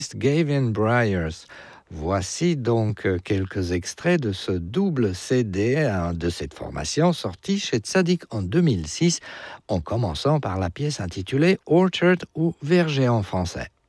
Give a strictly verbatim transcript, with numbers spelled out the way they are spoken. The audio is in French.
Gavin Bryars. Voici donc quelques extraits de ce double C D de cette formation sorti chez Tzadik en deux mille six, en commençant par la pièce intitulée Orchard ou Verger en français.